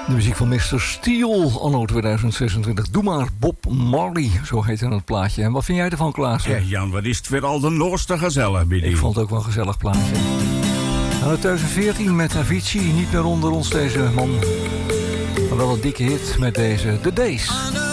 De muziek van Mr. Steel, anno 2026. Doe maar, Bob Marley, zo heette het plaatje. En wat vind jij ervan, Klaas? Ja, Jan, wat is het weer al de noorste gezellig, Biddy. Ik vond het ook wel een gezellig plaatje. Aan 2014 met Avicii, niet meer onder ons deze man. Maar wel een dikke hit met deze The Days.